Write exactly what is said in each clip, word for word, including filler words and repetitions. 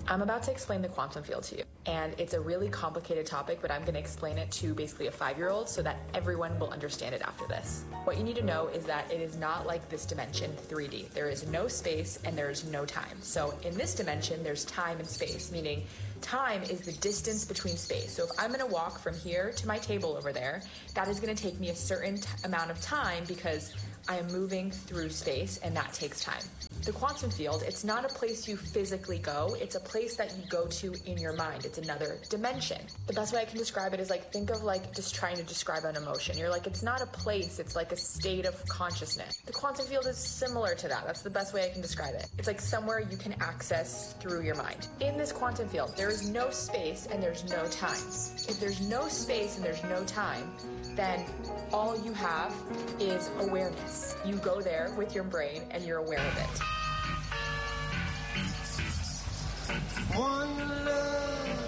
I'm about to explain the quantum field to you, and it's a really complicated topic, but I'm going to explain it to basically a five-year-old so that everyone will understand it after this. What you need to know is that it is not like this dimension three D. There is no space and there is no time. So in this dimension, there's time and space, meaning time is the distance between space. So if I'm going to walk from here to my table over there, that is going to take me a certain t- amount of time because I am moving through space, and that takes time. The quantum field, it's not a place you physically go, it's a place that you go to in your mind. It's another dimension. The best way I can describe it is like, think of like just trying to describe an emotion. You're like, it's not a place, it's like a state of consciousness. The quantum field is similar to that. That's the best way I can describe it. It's like somewhere you can access through your mind. In this quantum field, there is no space and there's no time. If there's no space and there's no time, then all you have is awareness. You go there with your brain and you're aware of it. One love,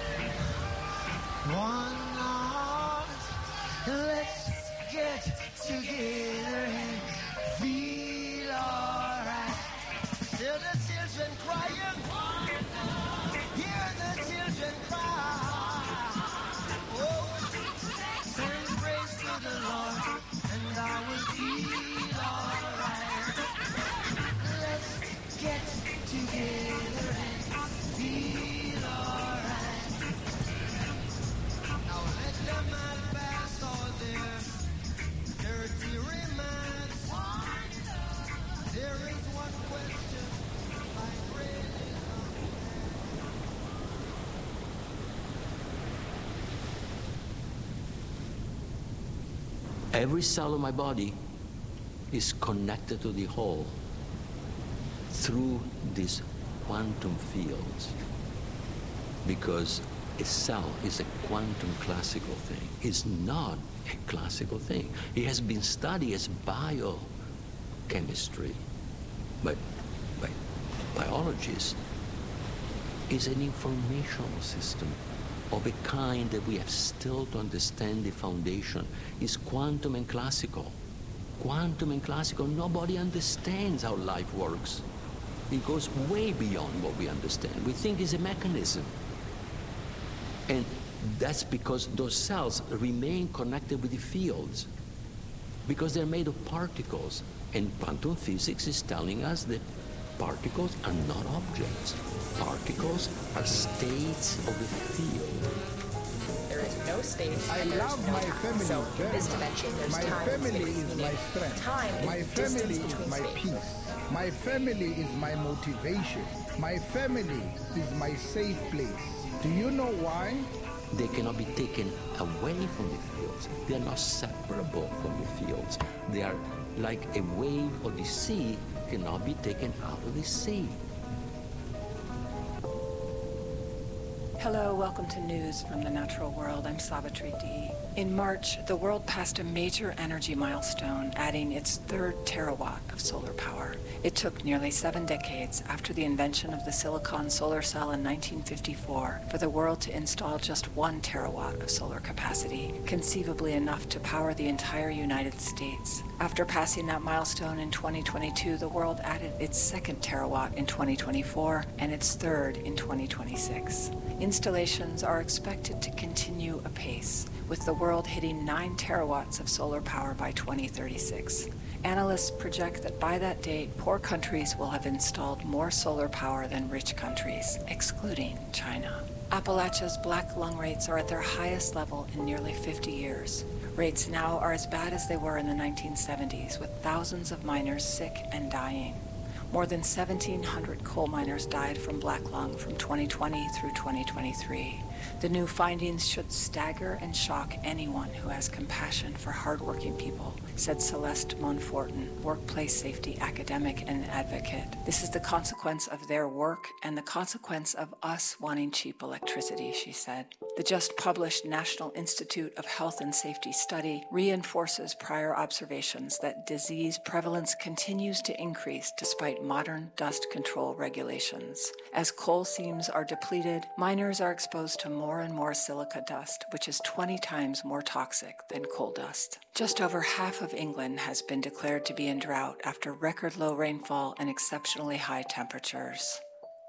one heart, let's get together and feel alright. Hear the children crying, hear the children cry. Oh, sing praise to the Lord, and I will feel alright. Let's get together and feel alright. Now let them all pass all their dirty remarks. There is one question I really love. Every cell of my body is connected to the whole through these quantum fields, because a cell is a quantum classical thing. It's not a classical thing. It has been studied as biochemistry by, by biologists. It's an informational system of a kind that we have still to understand the foundation. Is quantum and classical. Quantum and classical, nobody understands how life works. It goes way beyond what we understand. We think it's a mechanism. And that's because those cells remain connected with the fields, because they're made of particles. And quantum physics is telling us that particles are not objects. Particles are states of the field. There is no space I and there's love no my time. family So very in this much. dimension, there's My time family and space. is my strength. Time is My the family distance is between my space. peace. My family is my motivation. My family is my safe place. Do you know why? They cannot be taken away from the fields. They are not separable from the fields. They are like a wave of the sea cannot be taken out of the sea. Hello, welcome to News from the Natural World. I'm Savitri D. In March, the world passed a major energy milestone, adding its third terawatt of solar power. It took nearly seven decades after the invention of the silicon solar cell in nineteen fifty-four for the world to install just one terawatt of solar capacity, conceivably enough to power the entire United States. After passing that milestone in twenty twenty-two, the world added its second terawatt in twenty twenty-four and its third in twenty twenty-six. Installations are expected to continue apace, with the world hitting nine terawatts of solar power by twenty thirty-six. Analysts project that by that date, poor countries will have installed more solar power than rich countries, excluding China. Appalachia's black lung rates are at their highest level in nearly fifty years. Rates now are as bad as they were in the nineteen seventies, with thousands of miners sick and dying. More than seventeen hundred coal miners died from black lung from twenty twenty through twenty twenty-three. The new findings should stagger and shock anyone who has compassion for hardworking people, said Celeste Monfortin, workplace safety academic and advocate. This is the consequence of their work and the consequence of us wanting cheap electricity, she said. The just published National Institute of Health and Safety study reinforces prior observations that disease prevalence continues to increase despite modern dust control regulations. As coal seams are depleted, miners are exposed to more and more silica dust, which is twenty times more toxic than coal dust. Just over half of England has been declared to be in drought after record low rainfall and exceptionally high temperatures.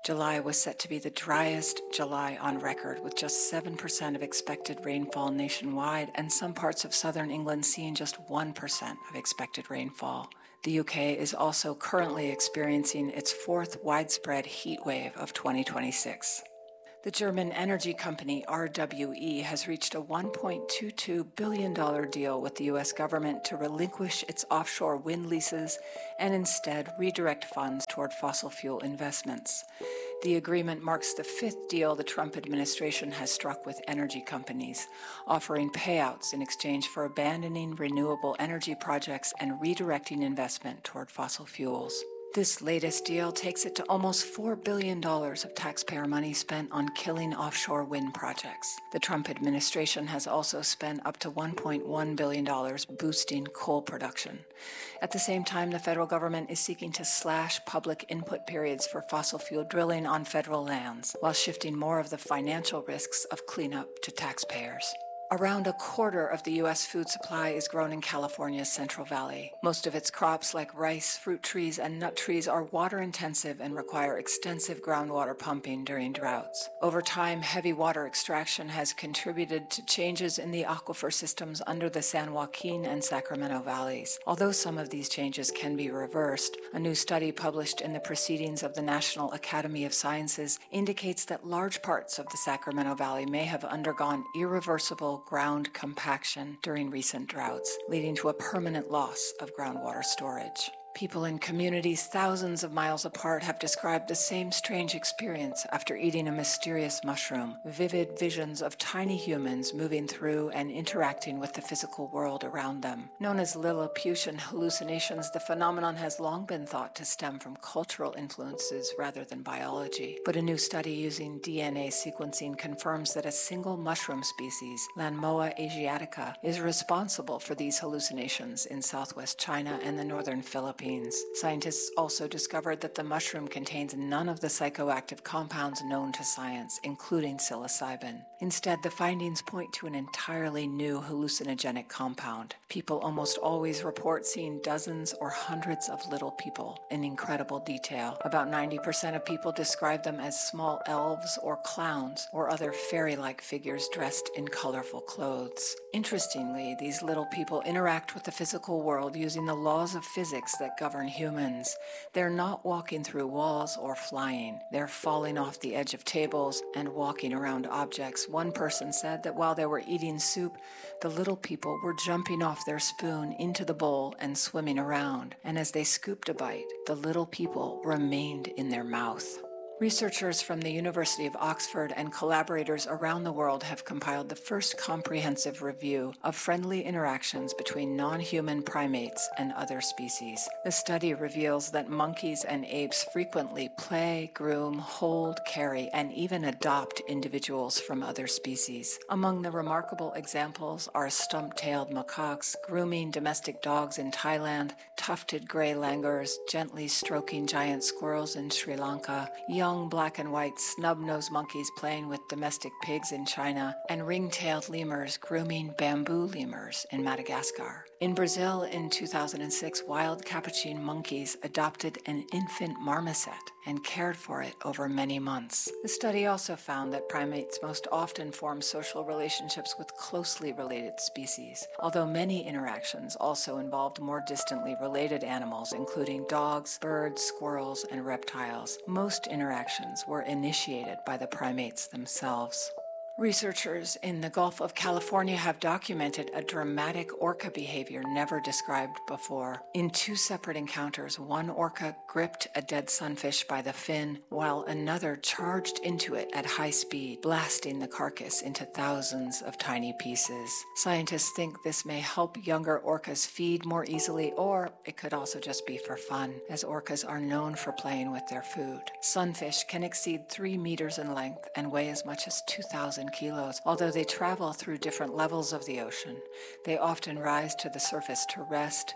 July was set to be the driest July on record, with just seven percent of expected rainfall nationwide, and some parts of southern England seeing just one percent of expected rainfall. The U K is also currently experiencing its fourth widespread heat wave of twenty twenty-six. The German energy company R W E has reached a one point two two billion dollars deal with the U S government to relinquish its offshore wind leases and instead redirect funds toward fossil fuel investments. The agreement marks the fifth deal the Trump administration has struck with energy companies, offering payouts in exchange for abandoning renewable energy projects and redirecting investment toward fossil fuels. This latest deal takes it to almost four billion dollars of taxpayer money spent on killing offshore wind projects. The Trump administration has also spent up to one point one billion dollars boosting coal production. At the same time, the federal government is seeking to slash public input periods for fossil fuel drilling on federal lands, while shifting more of the financial risks of cleanup to taxpayers. Around a quarter of the U S food supply is grown in California's Central Valley. Most of its crops, like rice, fruit trees, and nut trees, are water-intensive and require extensive groundwater pumping during droughts. Over time, heavy water extraction has contributed to changes in the aquifer systems under the San Joaquin and Sacramento valleys. Although some of these changes can be reversed, a new study published in the Proceedings of the National Academy of Sciences indicates that large parts of the Sacramento Valley may have undergone irreversible ground compaction during recent droughts, leading to a permanent loss of groundwater storage. People in communities thousands of miles apart have described the same strange experience after eating a mysterious mushroom, vivid visions of tiny humans moving through and interacting with the physical world around them. Known as Lilliputian hallucinations, the phenomenon has long been thought to stem from cultural influences rather than biology. But a new study using D N A sequencing confirms that a single mushroom species, Lanmoa asiatica, is responsible for these hallucinations in southwest China and the northern Philippines. Scientists also discovered that the mushroom contains none of the psychoactive compounds known to science, including psilocybin. Instead, the findings point to an entirely new hallucinogenic compound. People almost always report seeing dozens or hundreds of little people in incredible detail. About ninety percent of people describe them as small elves or clowns or other fairy-like figures dressed in colorful clothes. Interestingly, these little people interact with the physical world using the laws of physics that govern humans. They're not walking through walls or flying. They're falling off the edge of tables and walking around objects. One person said that while they were eating soup, the little people were jumping off their spoon into the bowl and swimming around. And as they scooped a bite, the little people remained in their mouth. Researchers from the University of Oxford and collaborators around the world have compiled the first comprehensive review of friendly interactions between non-human primates and other species. The study reveals that monkeys and apes frequently play, groom, hold, carry, and even adopt individuals from other species. Among the remarkable examples are stump-tailed macaques, grooming domestic dogs in Thailand, tufted gray langurs gently stroking giant squirrels in Sri Lanka, young black and white snub-nosed monkeys playing with domestic pigs in China, and ring-tailed lemurs grooming bamboo lemurs in Madagascar. In Brazil in two thousand six, wild capuchin monkeys adopted an infant marmoset and cared for it over many months. The study also found that primates most often form social relationships with closely related species, although many interactions also involved more distantly related animals, including dogs, birds, squirrels, and reptiles. Most interactions were initiated by the primates themselves. Researchers in the Gulf of California have documented a dramatic orca behavior never described before. In two separate encounters, one orca gripped a dead sunfish by the fin, while another charged into it at high speed, blasting the carcass into thousands of tiny pieces. Scientists think this may help younger orcas feed more easily, or it could also just be for fun, as orcas are known for playing with their food. Sunfish can exceed three meters in length and weigh as much as two thousand kilos. Although they travel through different levels of the ocean, they often rise to the surface to rest,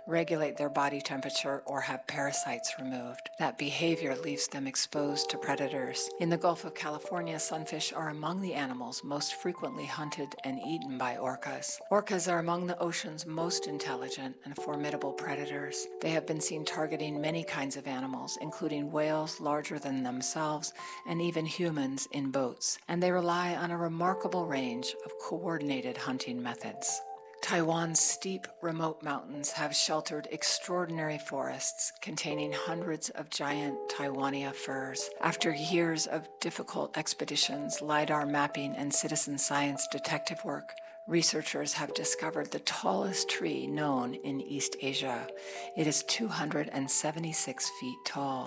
regulate their body temperature, or have parasites removed. That behavior leaves them exposed to predators. In the Gulf of California, sunfish are among the animals most frequently hunted and eaten by orcas. Orcas are among the ocean's most intelligent and formidable predators. They have been seen targeting many kinds of animals, including whales larger than themselves and even humans in boats. And they rely on a remarkable range of coordinated hunting methods. Taiwan's steep, remote mountains have sheltered extraordinary forests containing hundreds of giant Taiwania firs. After years of difficult expeditions, LiDAR mapping, and citizen science detective work, researchers have discovered the tallest tree known in East Asia. It is two hundred seventy-six feet tall.